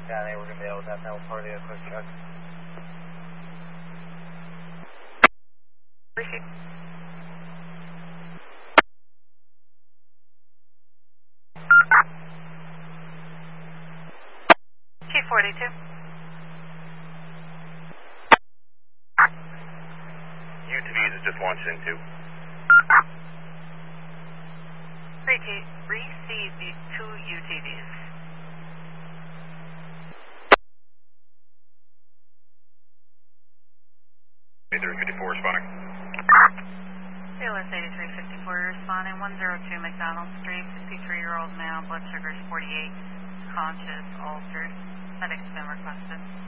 Yeah, they were going to be able to have no part of the quick check. Appreciate it. Chief 42. UTVs is just launched into. Receive the 2 UTVs. A354 responding. CLS 8354 responding, 102 McDonald Street, 53-year-old male, blood sugar is 48, conscious, altered, medics been requested.